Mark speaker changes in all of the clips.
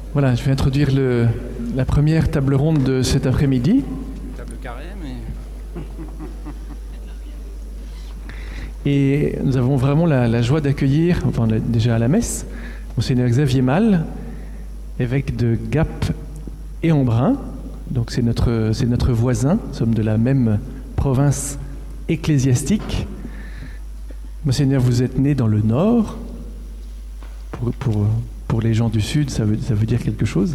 Speaker 1: Voilà, je vais introduire la première table ronde de cet après-midi.
Speaker 2: Table carrée, mais...
Speaker 1: Et nous avons vraiment la joie d'accueillir, enfin déjà à la messe, Monseigneur Xavier Mal, évêque de Gap et Embrun. Donc c'est notre voisin, nous sommes de la même province ecclésiastique. Monseigneur, vous êtes né dans le Nord. Pour les gens du Sud, ça veut dire quelque chose.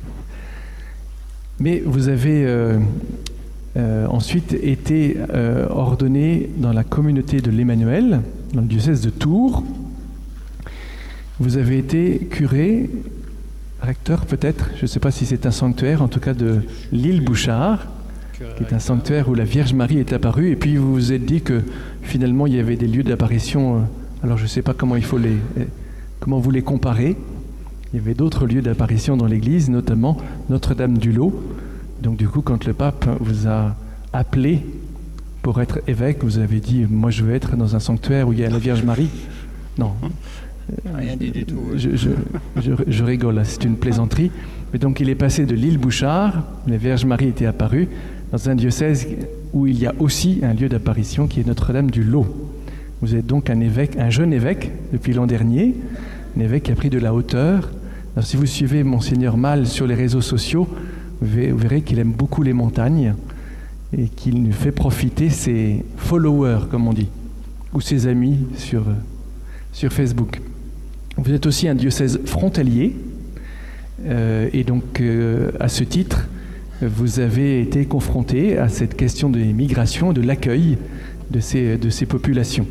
Speaker 1: Mais vous avez ensuite été ordonné dans la communauté de l'Emmanuel, dans le diocèse de Tours. Vous avez été curé, recteur peut-être, je ne sais pas si c'est un sanctuaire, en tout cas de l'île Bouchard, qui est un sanctuaire où la Vierge Marie est apparue. Et puis vous vous êtes dit que finalement il y avait des lieux d'apparition, alors je ne sais pas comment vous les comparez. Il y avait d'autres lieux d'apparition dans l'Église, notamment Notre-Dame du Lot. Donc du coup, quand le pape vous a appelé pour être évêque, vous avez dit « Moi, je veux être dans un sanctuaire où il y a la Vierge Marie ». Non.
Speaker 2: Rien dit du tout.
Speaker 1: Je rigole, c'est une plaisanterie. Mais donc, il est passé de l'île Bouchard, la Vierge Marie était apparue, dans un diocèse où il y a aussi un lieu d'apparition qui est Notre-Dame du Lot. Vous êtes donc un jeune évêque depuis l'an dernier, un évêque qui a pris de la hauteur. Alors, si vous suivez Monseigneur Mal sur les réseaux sociaux, vous verrez qu'il aime beaucoup les montagnes et qu'il nous fait profiter ses followers, comme on dit, ou ses amis sur Facebook. Vous êtes aussi un diocèse frontalier et donc à ce titre, vous avez été confronté à cette question des migrations et de l'accueil de ces populations.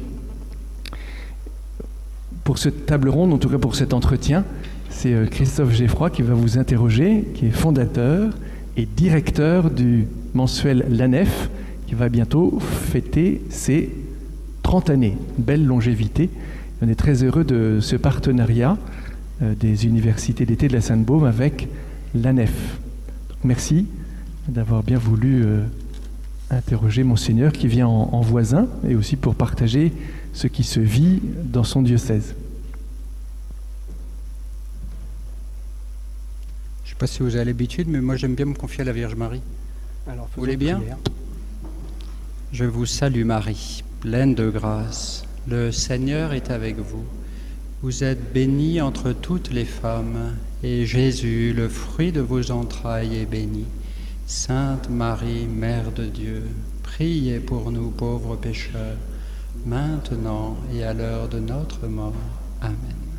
Speaker 1: Pour cette table ronde, en tout cas pour cet entretien, c'est Christophe Geffroy qui va vous interroger, qui est fondateur et directeur du mensuel L'Anef, qui va bientôt fêter ses 30 années. Belle longévité. On est très heureux de ce partenariat des universités d'été de la Sainte-Baume avec L'Anef. Donc, merci d'avoir bien voulu interroger Monseigneur qui vient en voisin et aussi pour partager ce qui se vit dans son diocèse.
Speaker 2: Je ne sais pas si vous avez l'habitude, mais moi j'aime bien me confier à la Vierge Marie.
Speaker 3: Alors,
Speaker 2: vous voulez bien ? Je vous salue Marie, pleine de grâce. Le Seigneur est avec vous. Vous êtes bénie entre toutes les femmes, et Jésus, le fruit de vos entrailles, est béni. Sainte Marie, Mère de Dieu, priez pour nous pauvres pécheurs, maintenant et à l'heure de notre mort. Amen.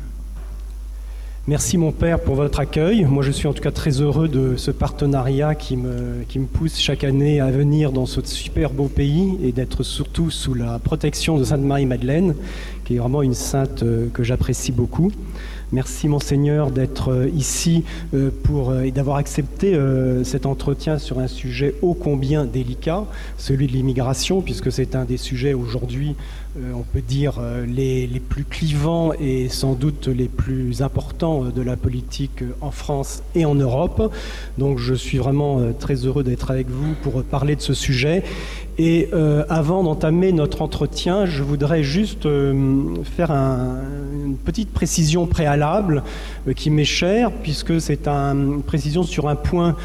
Speaker 3: Merci mon Père pour votre accueil. Moi je suis en tout cas très heureux de ce partenariat qui me pousse chaque année à venir dans ce super beau pays et d'être surtout sous la protection de Sainte Marie-Madeleine, qui est vraiment une sainte que j'apprécie beaucoup. Merci Monseigneur d'être ici et d'avoir accepté cet entretien sur un sujet ô combien délicat, celui de l'immigration, puisque c'est un des sujets aujourd'hui, on peut dire, les plus clivants et sans doute les plus importants de la politique en France et en Europe. Donc je suis vraiment très heureux d'être avec vous pour parler de ce sujet. Et avant d'entamer notre entretien, je voudrais juste faire une petite précision préalable qui m'est chère, puisque c'est une précision sur un point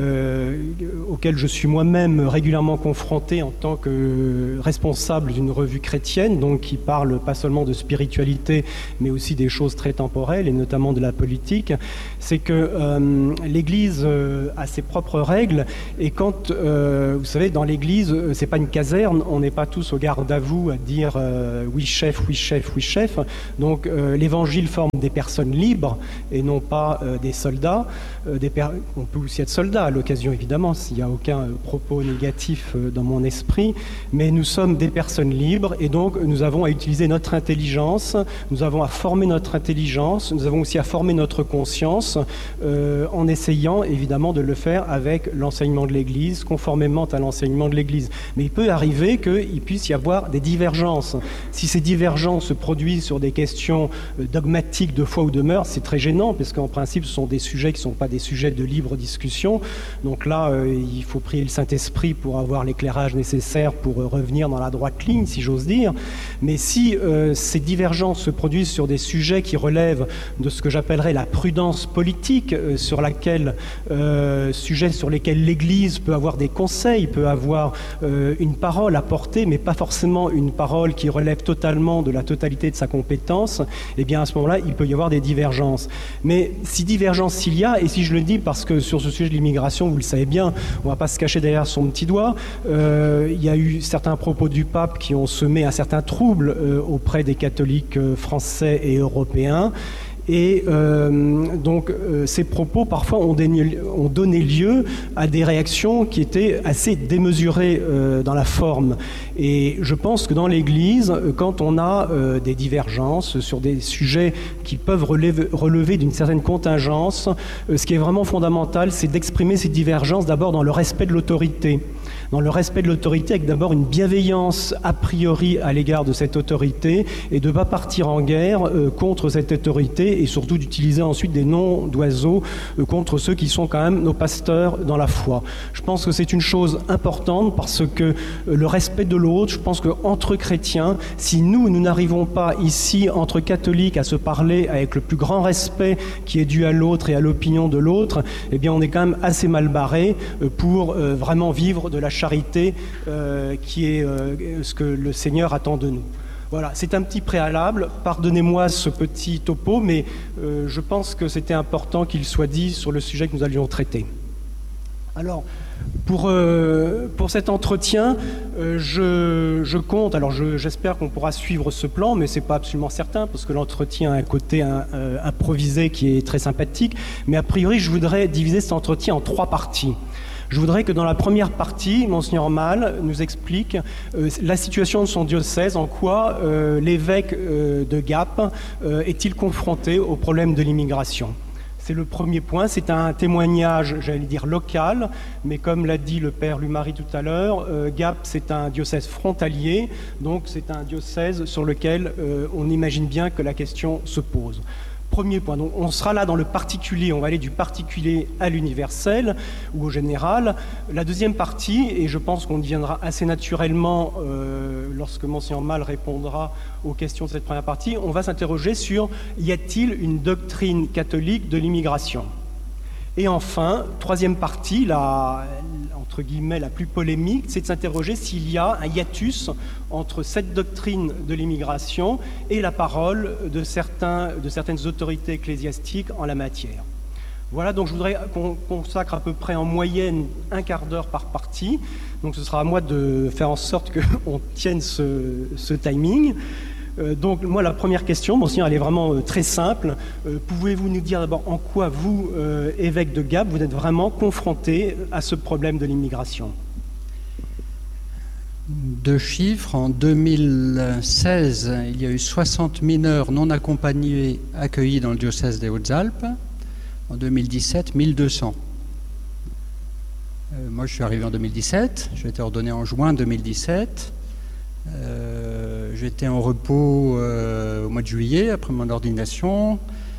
Speaker 3: auquel je suis moi-même régulièrement confronté en tant que responsable d'une revue chrétienne, donc qui parle pas seulement de spiritualité, mais aussi des choses très temporelles, et notamment de la politique. C'est que l'Église a ses propres règles, et quand, vous savez, dans l'Église, c'est pas une caserne, on n'est pas tous au garde à vous à dire oui chef, oui chef, oui chef. Donc l'Évangile forme des personnes libres et non pas des soldats. On peut aussi être soldat à l'occasion, évidemment, s'il n'y a aucun propos négatif dans mon esprit, mais nous sommes des personnes libres et donc nous avons à utiliser notre intelligence, nous avons à former notre intelligence, nous avons aussi à former notre conscience en essayant évidemment de le faire avec l'enseignement de l'Église, conformément à l'enseignement de l'Église. Mais il peut arriver qu'il puisse y avoir des divergences. Si ces divergences se produisent sur des questions dogmatiques de foi ou de mœurs, c'est très gênant, parce qu'en principe, ce sont des sujets qui ne sont pas des sujets de libre discussion. Donc là, il faut prier le Saint-Esprit pour avoir l'éclairage nécessaire pour revenir dans la droite ligne, si j'ose dire. Mais si ces divergences se produisent sur des sujets qui relèvent de ce que j'appellerais la prudence politique, sujets sur lesquels l'Église peut avoir des conseils, peut avoir une parole à porter, mais pas forcément une parole qui relève totalement de la totalité de sa compétence, eh bien à ce moment-là, il peut y avoir des divergences. Mais si divergence il y a, et si je le dis parce que sur ce sujet de l'immigration, vous le savez bien, on ne va pas se cacher derrière son petit doigt, il y a eu certains propos du pape qui ont semé un certain trouble auprès des catholiques français et européens. Et donc ces propos parfois ont donné lieu à des réactions qui étaient assez démesurées dans la forme. Et je pense que dans l'Église, quand on a des divergences sur des sujets qui peuvent relever d'une certaine contingence, ce qui est vraiment fondamental, c'est d'exprimer ces divergences d'abord dans le respect de l'autorité. Dans le respect de l'autorité, avec d'abord une bienveillance a priori à l'égard de cette autorité, et de ne pas partir en guerre contre cette autorité, et surtout d'utiliser ensuite des noms d'oiseaux contre ceux qui sont quand même nos pasteurs dans la foi. Je pense que c'est une chose importante, parce que le respect de l'autre, je pense qu'entre chrétiens, si nous n'arrivons pas ici, entre catholiques, à se parler avec le plus grand respect qui est dû à l'autre et à l'opinion de l'autre, eh bien on est quand même assez mal barré pour vraiment vivre de la charité qui est ce que le Seigneur attend de nous. Voilà, c'est un petit préalable. Pardonnez-moi ce petit topo, mais je pense que c'était important qu'il soit dit sur le sujet que nous allions traiter. Alors, pour cet entretien, je compte, alors j'espère qu'on pourra suivre ce plan, mais ce n'est pas absolument certain, parce que l'entretien a un côté improvisé qui est très sympathique, mais a priori, je voudrais diviser cet entretien en 3 parties. Je voudrais que dans la première partie, Monseigneur Malle nous explique la situation de son diocèse, en quoi l'évêque de Gap est-il confronté au problème de l'immigration. C'est le premier point, c'est un témoignage, j'allais dire local, mais comme l'a dit le père Lumary tout à l'heure, Gap c'est un diocèse frontalier, donc c'est un diocèse sur lequel on imagine bien que la question se pose. Premier point, donc on sera là dans le particulier, on va aller du particulier à l'universel ou au général. La deuxième partie, et je pense qu'on y viendra assez naturellement lorsque Monseigneur Malle répondra aux questions de cette première partie, on va s'interroger sur y a-t-il une doctrine catholique de l'immigration ? Et enfin, troisième partie, entre guillemets la plus polémique, c'est de s'interroger s'il y a un hiatus entre cette doctrine de l'immigration et la parole de certaines autorités ecclésiastiques en la matière. Voilà, donc je voudrais qu'on consacre à peu près en moyenne un quart d'heure par partie. Donc ce sera à moi de faire en sorte qu'on tienne ce timing. Donc moi la première question, Monseigneur, elle est vraiment très simple. Pouvez-vous nous dire d'abord en quoi vous, évêque de Gap, vous êtes vraiment confronté à ce problème de l'immigration ?
Speaker 2: 2 chiffres. En 2016, il y a eu 60 mineurs non accompagnés accueillis dans le diocèse des Hautes-Alpes. En 2017, 1200. Moi je suis arrivé en 2017, j'ai été ordonné en juin 2017. J'étais en repos au mois de juillet après mon ordination.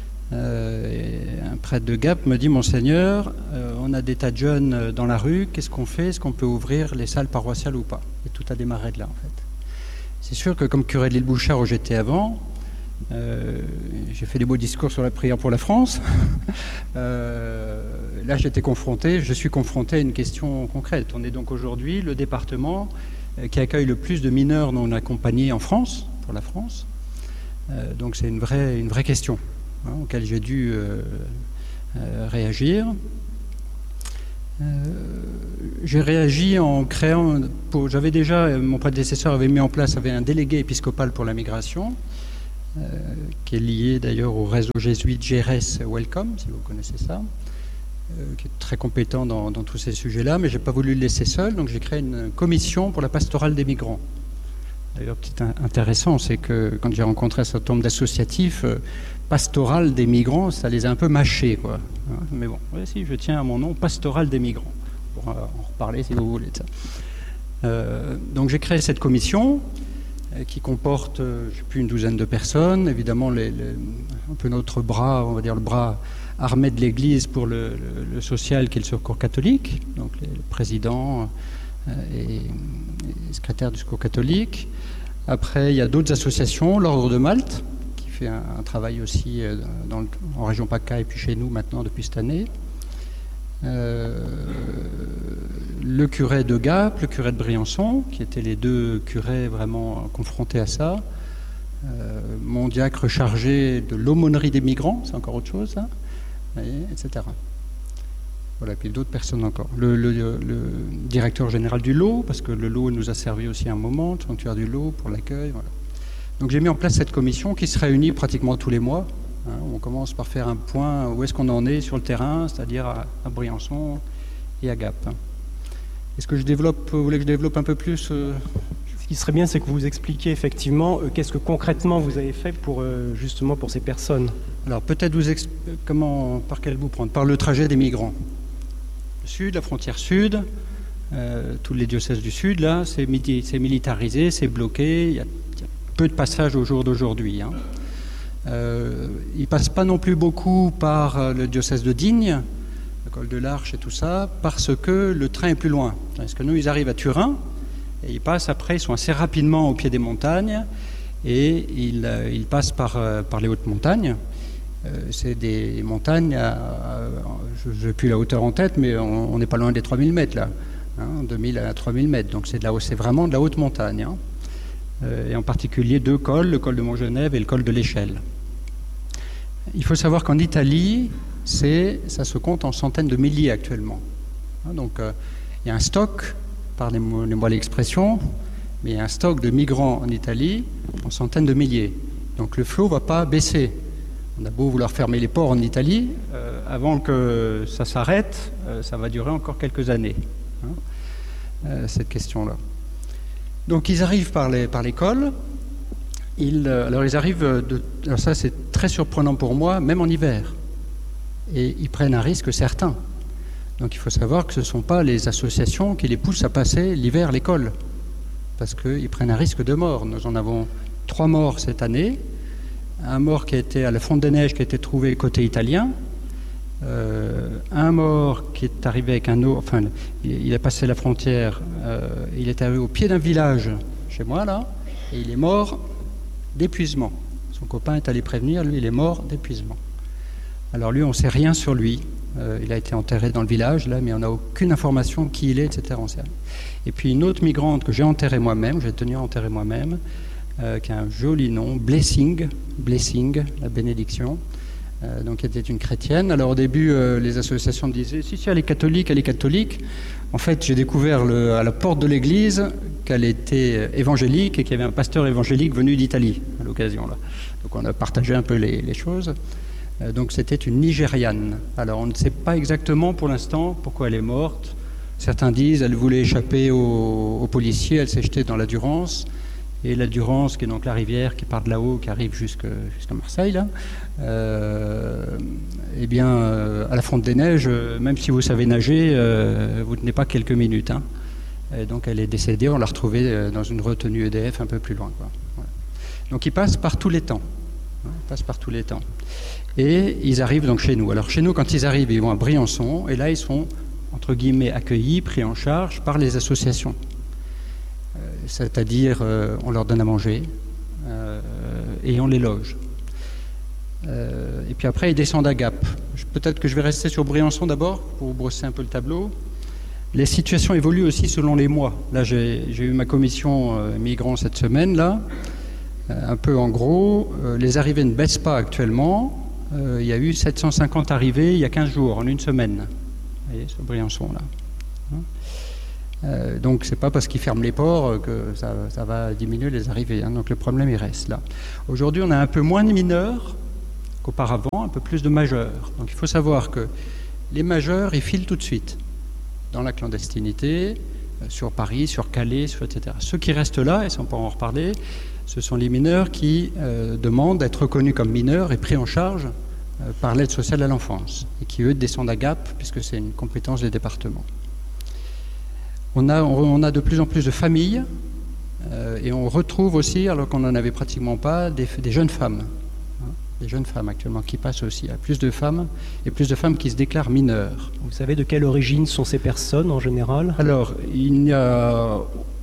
Speaker 2: Un prêtre de Gap me dit: Monseigneur, on a des tas de jeunes dans la rue, qu'est-ce qu'on fait? Est-ce qu'on peut ouvrir les salles paroissiales ou pas? Et tout a démarré de là en fait. C'est sûr que comme curé de l'île Bouchard où j'étais avant, j'ai fait des beaux discours sur la prière pour la France. Là je suis confronté à une question concrète. On est donc aujourd'hui le département qui accueille le plus de mineurs non accompagnés en France, pour la France. Donc c'est une vraie question auquel j'ai dû réagir. J'ai réagi en créant, mon prédécesseur avait mis en place un délégué épiscopal pour la migration, qui est lié d'ailleurs au réseau jésuite GRS Welcome, si vous connaissez ça, qui est très compétent dans tous ces sujets-là, mais je n'ai pas voulu le laisser seul, donc j'ai créé une commission pour la pastorale des migrants. D'ailleurs, petit intéressant, c'est que quand j'ai rencontré un certain nombre d'associatifs, pastorale des migrants, ça les a un peu mâchés, quoi. Mais bon, si, je tiens à mon nom, pastorale des migrants. On pourra en reparler si vous voulez de ça. Donc j'ai créé cette commission qui comporte, je ne sais plus, une douzaine de personnes. Évidemment, un peu notre bras, on va dire le bras armé de l'Église pour le social, qui est le Secours catholique, donc le président et secrétaire du Secours catholique. Après, il y a d'autres associations, l'Ordre de Malte, qui fait un travail aussi en région PACA et puis chez nous maintenant depuis cette année. Le curé de Gap, le curé de Briançon, qui étaient les deux curés vraiment confrontés à ça. Mon diacre chargé de l'aumônerie des migrants, c'est encore autre chose, hein, etc. Voilà, puis d'autres personnes encore. Le directeur général du lot, parce que le lot nous a servi aussi un moment, le sanctuaire du lot pour l'accueil. Voilà. Donc j'ai mis en place cette commission qui se réunit pratiquement tous les mois. Hein, on commence par faire un point où est-ce qu'on en est sur le terrain, c'est-à-dire à Briançon et à Gap. Est-ce que vous voulez que je développe un peu plus
Speaker 3: Ce qui serait bien, c'est que vous expliquiez effectivement qu'est-ce que concrètement vous avez fait justement pour ces personnes.
Speaker 2: Alors peut-être par quel bout prendre ? Par le trajet des migrants. Le sud, la frontière sud, tous les diocèses du sud, là, c'est militarisé, c'est bloqué, il y a peu de passages au jour d'aujourd'hui. Hein. Il ne passe pas non plus beaucoup par le diocèse de Digne, le col de l'Arche et tout ça, parce que le train est plus loin. Parce que nous, ils arrivent à Turin, et ils passent après, ils sont assez rapidement au pied des montagnes, et ils passent par les hautes montagnes. C'est des montagnes, je n'ai plus la hauteur en tête, mais on n'est pas loin des 3000 mètres là, hein, 2000 à 3000 mètres, donc c'est vraiment de la haute montagne. Hein. Et en particulier deux cols, le col de Montgenèvre et le col de l'Échelle. Il faut savoir qu'en Italie, ça se compte en centaines de milliers actuellement. Hein, donc il y a un stock, pardonnez-moi l'expression, mais il y a un stock de migrants en Italie en centaines de milliers. Donc le flot ne va pas baisser. On a beau vouloir fermer les ports en Italie, avant que ça s'arrête, ça va durer encore quelques années, hein, cette question-là. Donc ils arrivent par les cols, alors ils arrivent, alors ça c'est très surprenant pour moi, même en hiver, et ils prennent un risque certain. Donc il faut savoir que ce ne sont pas les associations qui les poussent à passer l'hiver à l'école, parce qu'ils prennent un risque de mort. Nous en avons 3 morts cette année. Un mort qui a été à la Fonte des Neiges, qui a été trouvé côté italien. Un mort qui est arrivé avec un autre, enfin, il a passé la frontière, il est arrivé au pied d'un village, chez moi là, et il est mort d'épuisement. Son copain est allé prévenir, lui il est mort d'épuisement. Alors lui, on ne sait rien sur lui. Il a été enterré dans le village, là, mais on n'a aucune information qui il est, etc. On sait rien. Et puis une autre migrante que j'ai enterrée moi-même, j'ai tenu à enterrer moi-même, qui a un joli nom, Blessing, la bénédiction, donc qui était une chrétienne. Alors au début, les associations disaient si elle est catholique. En fait, j'ai découvert à la porte de l'église qu'elle était évangélique et qu'il y avait un pasteur évangélique venu d'Italie à l'occasion. Là. Donc on a partagé un peu les choses. Donc c'était une Nigériane. Alors on ne sait pas exactement pour l'instant pourquoi elle est morte. Certains disent qu'elle voulait échapper aux policiers, elle s'est jetée dans la Durance. Et la Durance, qui est donc la rivière qui part de là-haut, qui arrive jusqu'à Marseille, là, eh bien, à la Fonte des Neiges, même si vous savez nager, vous ne tenez pas quelques minutes. Hein. Et donc elle est décédée, on l'a retrouvée dans une retenue EDF un peu plus loin. Quoi. Voilà. Donc ils passent par tous les temps. Et ils arrivent donc chez nous. Alors chez nous, quand ils arrivent, ils vont à Briançon, et là ils sont, entre guillemets, accueillis, pris en charge par les associations. C'est-à-dire on leur donne à manger et on les loge. Et puis après, ils descendent à Gap. Peut-être que je vais rester sur Briançon d'abord, pour vous brosser un peu le tableau. Les situations évoluent aussi selon les mois. Là, j'ai eu ma commission migrants cette semaine, là. Un peu en gros, les arrivées ne baissent pas actuellement. Il y a eu 750 arrivées il y a 15 jours, en une semaine. Vous voyez, sur Briançon, là. Donc c'est pas parce qu'ils ferment les ports que ça va diminuer les arrivées, hein. Donc le problème il reste là. Aujourd'hui on a un peu moins de mineurs qu'auparavant, un peu plus de majeurs. Donc il faut savoir que les majeurs ils filent tout de suite dans la clandestinité, sur Paris, sur Calais, etc. Ceux qui restent là, et ça on peut en reparler, ce sont les mineurs qui demandent d'être reconnus comme mineurs et pris en charge par l'aide sociale à l'enfance et qui eux descendent à Gap puisque c'est une compétence des départements. On a de plus en plus de familles Et on retrouve aussi, alors qu'on n'en avait pratiquement pas, des jeunes femmes. Des jeunes femmes actuellement qui passent aussi. Il y a plus de femmes et plus de femmes qui se déclarent mineures.
Speaker 3: Vous savez de quelle origine sont ces personnes en général?
Speaker 2: Alors, il n'y a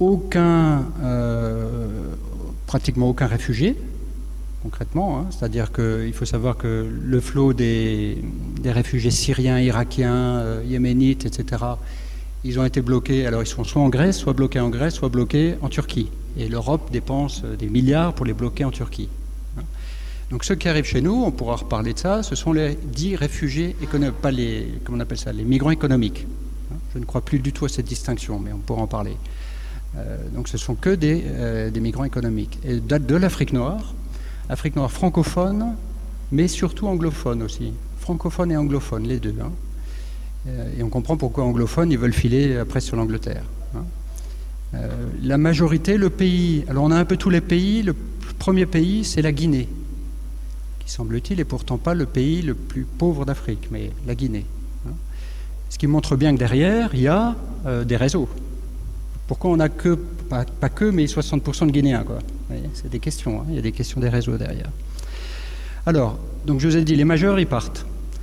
Speaker 2: pratiquement aucun réfugié, concrètement. C'est-à-dire qu'il faut savoir que le flot des réfugiés syriens, irakiens, yéménites, etc., ils ont été bloqués. Alors, ils sont soit en Grèce, soit bloqués en Grèce, soit bloqués en Turquie. Et l'Europe dépense des milliards pour les bloquer en Turquie. Donc ceux qui arrivent chez nous, on pourra reparler de ça, ce sont les dits réfugiés économiques, pas les, comment on appelle ça, les migrants économiques. Je ne crois plus du tout à cette distinction, mais on pourra en parler. Donc ce sont que des migrants économiques. Et de l'Afrique noire francophone, mais surtout anglophone aussi. Francophone et anglophone, les deux. Et on comprend pourquoi anglophones, ils veulent filer après sur l'Angleterre. La majorité, le pays, alors on a un peu tous les pays, le premier pays, c'est la Guinée, qui semble-t-il est pourtant pas le pays le plus pauvre d'Afrique, mais la Guinée. Ce qui montre bien que derrière, il y a des réseaux. Pourquoi on n'a que, pas que, mais 60% de Guinéens, quoi. C'est des questions, il y a des questions des réseaux derrière. Alors, donc je vous ai dit, les majeurs, ils partent.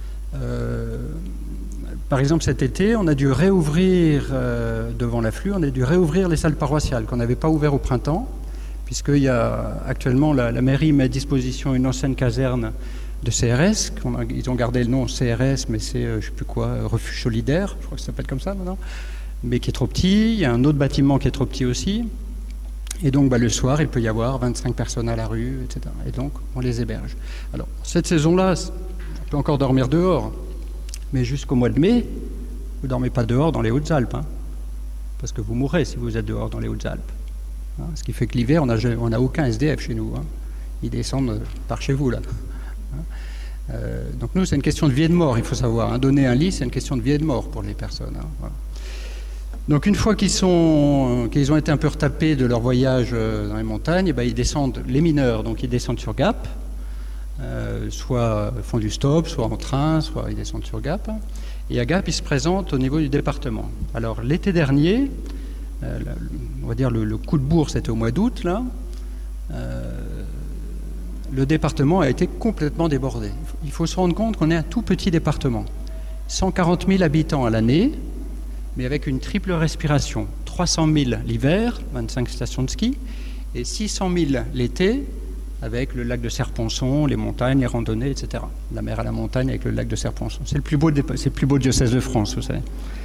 Speaker 2: Par exemple, cet été, on a dû réouvrir, devant l'afflux, on a dû réouvrir les salles paroissiales qu'on n'avait pas ouvertes au printemps, puisqu'il y a actuellement, la mairie met à disposition une ancienne caserne de CRS, ils ont gardé le nom CRS, mais c'est, je ne sais plus quoi, refuge solidaire, je crois que ça s'appelle comme ça maintenant, mais qui est trop petit. Il y a un autre bâtiment qui est trop petit aussi. Et donc, le soir, il peut y avoir 25 personnes à la rue, etc. Et donc, on les héberge. Alors, cette saison-là, on peut encore dormir dehors, mais jusqu'au mois de mai, vous ne dormez pas dehors dans les Hautes-Alpes, parce que vous mourrez si vous êtes dehors dans les Hautes-Alpes. Ce qui fait que l'hiver, on n'a aucun SDF chez nous. Ils descendent par chez vous, là. Donc nous, c'est une question de vie et de mort, il faut savoir. Donner un lit, c'est une question de vie et de mort pour les personnes. Voilà. Donc une fois qu'ils ont été un peu retapés de leur voyage dans les montagnes, ils descendent, les mineurs, donc ils descendent sur Gap, soit font du stop, soit en train, soit ils descendent sur Gap. Et à Gap, ils se présentent au niveau du département. Alors l'été dernier, on va dire le coup de bourre, c'était au mois d'août, là. Le département a été complètement débordé. Il faut se rendre compte qu'on est un tout petit département. 140 000 habitants à l'année, mais avec une triple respiration. 300 000 l'hiver, 25 stations de ski, et 600 000 l'été, avec le lac de Serponçon, les montagnes, les randonnées, etc. La mer à la montagne avec le lac de Serponçon. C'est le plus beau diocèse de France, vous savez.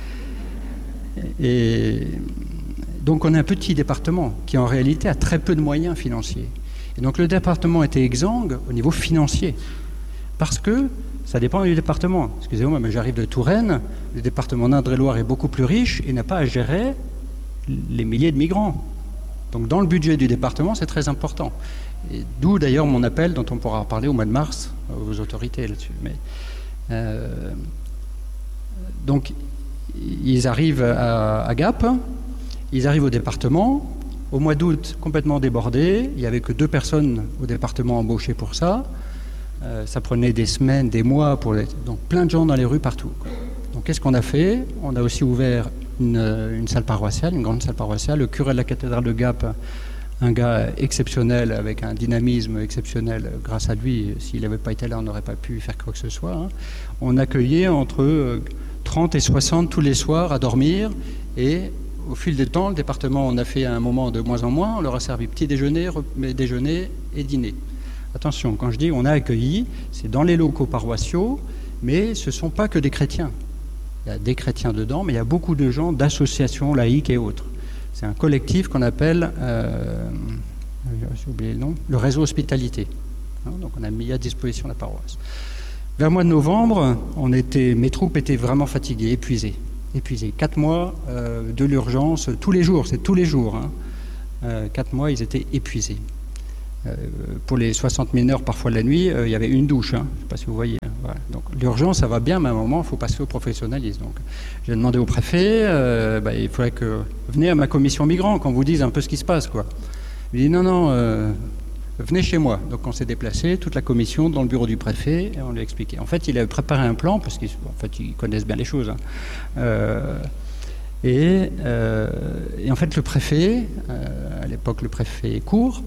Speaker 2: Et donc on est un petit département qui en réalité a très peu de moyens financiers. Et donc le département était exsangue au niveau financier, parce que ça dépend du département. Excusez-moi, mais j'arrive de Touraine, le département d'Indre-et-Loire est beaucoup plus riche et n'a pas à gérer les milliers de migrants. Donc dans le budget du département, c'est très important. Et d'où d'ailleurs mon appel, dont on pourra parler au mois de mars, aux autorités là-dessus. Donc ils arrivent à Gap, ils arrivent au département. Au mois d'août, complètement débordé, il n'y avait que 2 personnes au département embauchées pour ça. Ça prenait des semaines, des mois, donc plein de gens dans les rues partout. Donc qu'est-ce qu'on a fait? On a aussi ouvert une salle paroissiale, une grande salle paroissiale. Le curé de la cathédrale de Gap, un gars exceptionnel, avec un dynamisme exceptionnel, grâce à lui, s'il n'avait pas été là, on n'aurait pas pu faire quoi que ce soit. On accueillait entre 30 et 60 tous les soirs à dormir, et au fil du temps, le département, on a fait à un moment de moins en moins, on leur a servi petit déjeuner, déjeuner et dîner. Attention, quand je dis on a accueilli, c'est dans les locaux paroissiaux, mais ce ne sont pas que des chrétiens. Il y a des chrétiens dedans, mais il y a beaucoup de gens d'associations laïques et autres. C'est un collectif qu'on appelle, j'ai oublié le nom, le réseau hospitalité. Donc on a mis à disposition la paroisse. Vers le mois de novembre, mes troupes étaient vraiment fatiguées, épuisées. 4 mois de l'urgence, tous les jours, c'est tous les jours. 4 mois, ils étaient épuisés. Pour les 60 mineurs, parfois la nuit, il y avait une douche. Je ne sais pas si vous voyez. Voilà. Donc l'urgence, ça va bien, mais à un moment, il faut passer au professionnalisme. Donc, j'ai demandé au préfet, il faudrait que venez à ma commission migrants, qu'on vous dise un peu ce qui se passe, quoi. Il dit non, venez chez moi. Donc on s'est déplacé, toute la commission, dans le bureau du préfet, et on lui a expliqué. En fait, il avait préparé un plan, parce qu'ils connaissent bien les choses. Et en fait, le préfet, à l'époque le préfet Cour,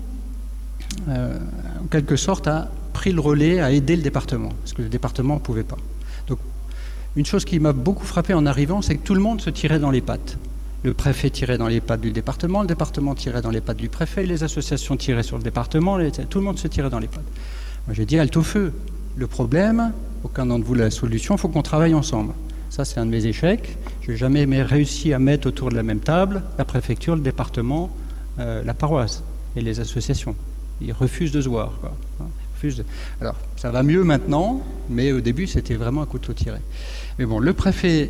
Speaker 2: en quelque sorte a pris le relais, a aidé le département, parce que le département ne pouvait pas. Donc, une chose qui m'a beaucoup frappé en arrivant, c'est que tout le monde se tirait dans les pattes. Le préfet tirait dans les pattes du département, le département tirait dans les pattes du préfet, les associations tiraient sur le département, tout le monde se tirait dans les pattes. Moi, j'ai dit halte au feu. Le problème, aucun d'entre vous la solution, il faut qu'on travaille ensemble. Ça, c'est un de mes échecs. Je n'ai jamais réussi à mettre autour de la même table la préfecture, le département, la paroisse et les associations. Ils refusent de se voir, quoi. Alors, ça va mieux maintenant, mais au début, c'était vraiment un couteau tiré. Mais bon, le préfet,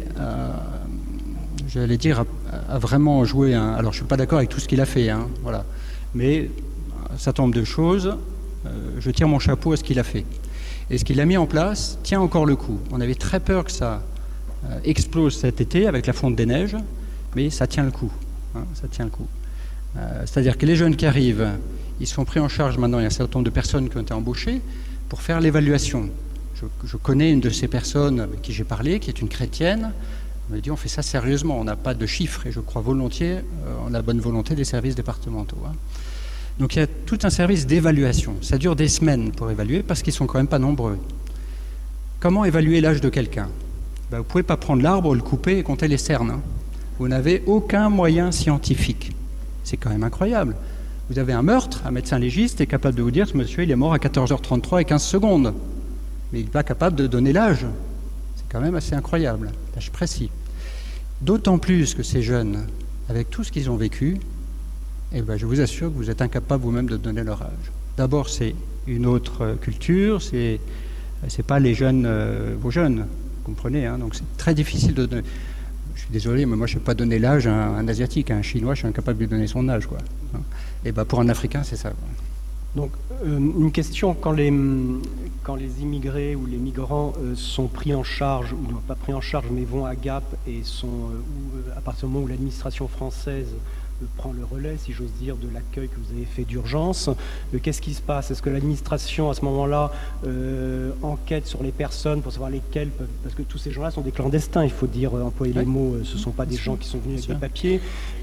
Speaker 2: j'allais dire, a vraiment joué un... Alors, je ne suis pas d'accord avec tout ce qu'il a fait, hein, voilà. Mais un certain nombre de choses, je tire mon chapeau à ce qu'il a fait. Et ce qu'il a mis en place tient encore le coup. On avait très peur que ça explose cet été avec la fonte des neiges, mais ça tient le coup. Hein, ça tient le coup. C'est-à-dire que les jeunes qui arrivent, ils sont pris en charge maintenant, il y a un certain nombre de personnes qui ont été embauchées pour faire l'évaluation. Je connais une de ces personnes avec qui j'ai parlé, qui est une chrétienne. Elle m'a dit, on fait ça sérieusement, on n'a pas de chiffres, et je crois volontiers en la bonne volonté des services départementaux. Hein. Donc il y a tout un service d'évaluation. Ça dure des semaines pour évaluer, parce qu'ils ne sont quand même pas nombreux. Comment évaluer l'âge de quelqu'un ? Vous ne pouvez pas prendre l'arbre, le couper et compter les cernes. Hein. Vous n'avez aucun moyen scientifique. C'est quand même incroyable. Vous avez un meurtre, un médecin légiste est capable de vous dire ce monsieur il est mort à 14h33 et 15 secondes. Mais il n'est pas capable de donner l'âge. C'est quand même assez incroyable, l'âge précis. D'autant plus que ces jeunes, avec tout ce qu'ils ont vécu, eh ben, je vous assure que vous êtes incapable vous-même de donner leur âge. D'abord, c'est une autre culture, c'est pas les jeunes, vos jeunes, vous comprenez, hein, donc c'est très difficile de donner. Je suis désolé, mais moi je ne sais pas donner l'âge à un Asiatique, à un Chinois, je suis incapable de lui donner son âge, quoi. Et ben pour un Africain, c'est ça.
Speaker 3: Donc, une question, quand les immigrés ou les migrants sont pris en charge, ou non, pas pris en charge, mais vont à Gap et sont, à partir du moment où l'administration française prend le relais, si j'ose dire, de l'accueil que vous avez fait d'urgence, qu'est-ce qui se passe ? Est-ce que l'administration, à ce moment-là, enquête sur les personnes pour savoir lesquelles peuvent... Parce que tous ces gens-là sont des clandestins, il faut dire, employer les mots, ce ne sont pas des gens qui sont venus avec des papiers,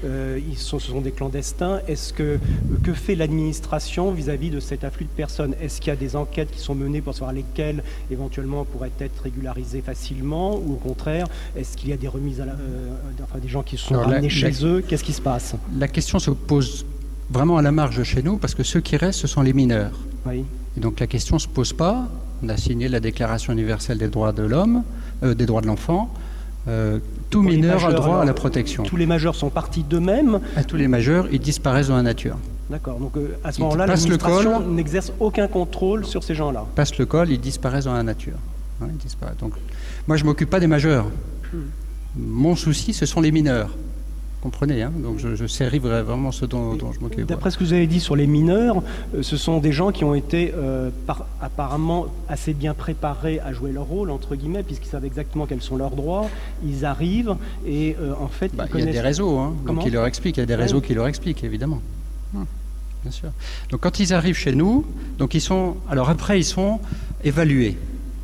Speaker 3: ce sont des clandestins. Que fait l'administration vis-à-vis de cet afflux de personnes ? Est-ce qu'il y a des enquêtes qui sont menées pour savoir lesquelles, éventuellement, pourraient être régularisées facilement, ou au contraire, est-ce qu'il y a des remises des gens qui sont ramenés chez eux ? Qu'est-ce qui se passe ?
Speaker 2: La question se pose vraiment à la marge chez nous, parce que ceux qui restent, ce sont les mineurs.
Speaker 3: Oui.
Speaker 2: Et donc la question ne se pose pas. On a signé la Déclaration universelle des droits de l'homme, des droits de l'enfant. Tout mineur a droit à la protection.
Speaker 3: Tous les majeurs sont partis d'eux-mêmes.
Speaker 2: Tous les majeurs, ils disparaissent dans la nature.
Speaker 3: D'accord. Donc à ce moment-là, l'administration n'exerce aucun contrôle sur ces gens-là.
Speaker 2: Passent le col, ils disparaissent dans la nature. Hein, ils disparaissent. Donc, moi, je ne m'occupe pas des majeurs. Mon souci, ce sont les mineurs. Comprenez, hein, donc je saisis vraiment ce dont je m'occupe.
Speaker 3: D'après ce que vous avez dit sur les mineurs, ce sont des gens qui ont été apparemment assez bien préparés à jouer leur rôle, entre guillemets, puisqu'ils savent exactement quels sont leurs droits. Ils arrivent et en fait...
Speaker 2: il y a des réseaux qui leur expliquent, il y a des réseaux qui leur expliquent, évidemment. Bien sûr. Donc quand ils arrivent chez nous, donc ils sont évalués.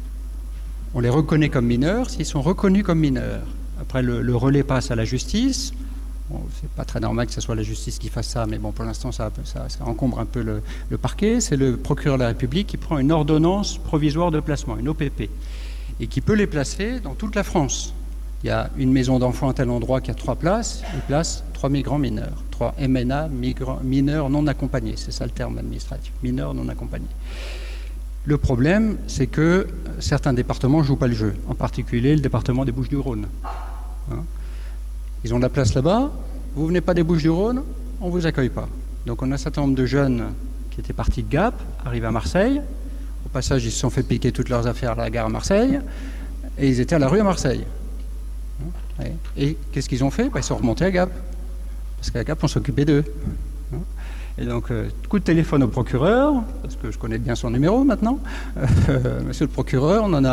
Speaker 2: On les reconnaît comme mineurs, s'ils sont reconnus comme mineurs. Après, le relais passe à la justice. Bon, c'est pas très normal que ce soit la justice qui fasse ça, mais bon, pour l'instant, ça encombre un peu le parquet. C'est le procureur de la République qui prend une ordonnance provisoire de placement, une OPP, et qui peut les placer dans toute la France. Il y a une maison d'enfants à tel endroit qui a 3 places, il place 3 migrants mineurs, 3 MNA, mineurs non accompagnés, c'est ça le terme administratif, mineurs non accompagnés. Le problème, c'est que certains départements ne jouent pas le jeu, en particulier le département des Bouches-du-Rhône. Hein ? Ils ont de la place là-bas, vous ne venez pas des Bouches-du-Rhône, on ne vous accueille pas. Donc on a un certain nombre de jeunes qui étaient partis de Gap, arrivent à Marseille. Au passage, ils se sont fait piquer toutes leurs affaires à la gare à Marseille, et ils étaient à la rue à Marseille. Et qu'est-ce qu'ils ont fait ? Ils sont remontés à Gap, parce qu'à Gap, on s'occupait d'eux. Et donc, coup de téléphone au procureur, parce que je connais bien son numéro maintenant. Monsieur le procureur, on en a